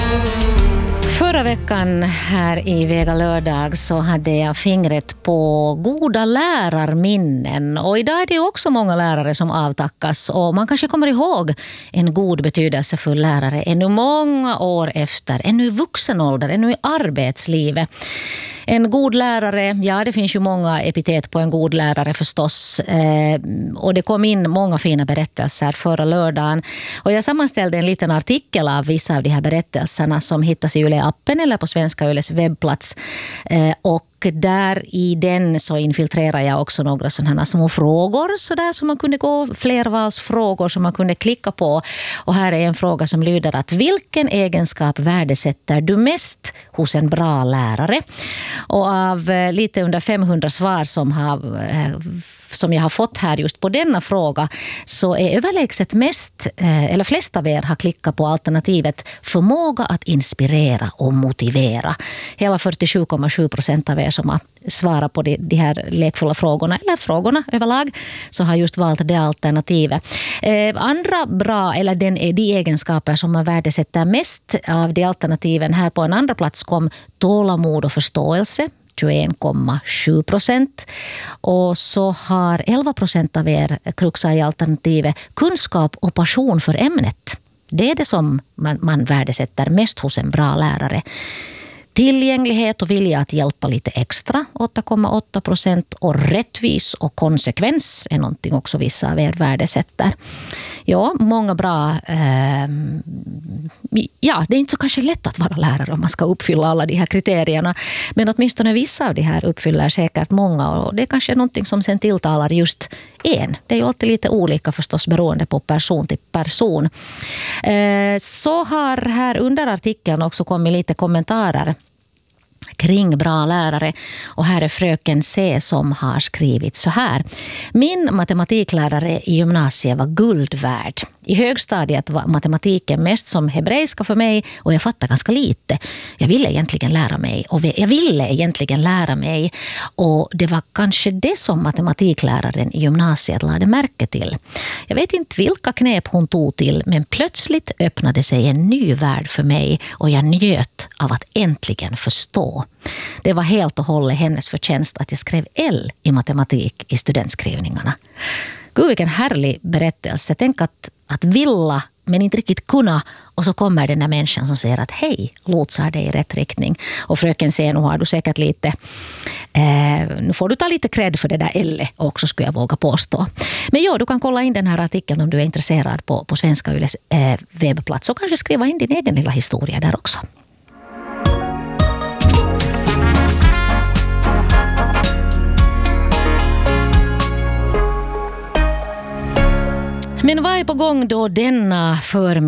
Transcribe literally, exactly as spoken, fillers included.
Förra veckan här i Vega lördag så hade jag fingret på goda lärarminnen. Och idag är det också många lärare som avtackas. Och man kanske kommer ihåg en god betydelsefull lärare ännu många år efter. Ännu i vuxen ålder, ännu i arbetslivet. En god lärare, ja det finns ju många epitet på en god lärare förstås. Eh, och det kom in många fina berättelser förra lördagen. Och jag sammanställde en liten artikel av vissa av de här berättelserna som hittas i Yle-appen eller på Svenska Yles webbplats. Eh, och där i den så infiltrerar jag också några sådana små frågor så där som man kunde gå, flervalsfrågor som man kunde klicka på. Och här är en fråga som lyder att vilken egenskap värdesätter du mest hos en bra lärare? Och av eh, lite under femhundra svar som har eh, som jag har fått här just på denna fråga så är överlägset mest, eller flest av er har klickat på alternativet förmåga att inspirera och motivera. Hela fyrtiosju komma sju procent av er som har svarat på de, de här lekfulla frågorna eller frågorna överlag så har just valt det alternativet. Eh, andra bra, eller den, de egenskaper som man värdesätter mest av de alternativen här på en andra plats kom tålamod och förståelse. tjugoen komma sju procent. Och så har elva procent av er kruxar i alternativet kunskap och passion för ämnet. Det är det som man, man värdesätter mest hos en bra lärare. Tillgänglighet och vilja att hjälpa lite extra, åtta komma åtta procent. Och rättvis och konsekvens är någonting också vissa av er värdesätter. Ja, många bra... Eh, ja, det är inte så kanske lätt att vara lärare om man ska uppfylla alla de här kriterierna. Men åtminstone vissa av de här uppfyller säkert många. Och det är kanske någonting som sen tilltalar just en. Det är ju alltid lite olika förstås beroende på person till person. Eh, så har här under artikeln också kommit lite kommentarer kring bra lärare. Och här är fröken C som har skrivit så här. Min matematiklärare i gymnasiet var guld värd. I högstadiet var matematiken mest som hebreiska för mig och jag fattade ganska lite. Jag ville egentligen lära mig och jag ville egentligen lära mig och det var kanske det som matematikläraren i gymnasiet lade märke till. Jag vet inte vilka knep hon tog till men plötsligt öppnade sig en ny värld för mig och jag njöt av att äntligen förstå. Det var helt och hållet hennes förtjänst att jag skrev L i matematik i studentskrivningarna. Gud, vilken härlig berättelse. Tänk att, att vilja men inte riktigt kunna och så kommer den där människan som säger att hej, lotsar dig i rätt riktning. Och fröken säger, nu har du säkert lite, eh, nu får du ta lite cred för det där L också skulle jag våga påstå. Men ja, du kan kolla in den här artikeln om du är intresserad på, på Svenska Yles eh, webbplats och kanske skriva in din egen lilla historia där också. Men vad är på gång då denna förmiddag?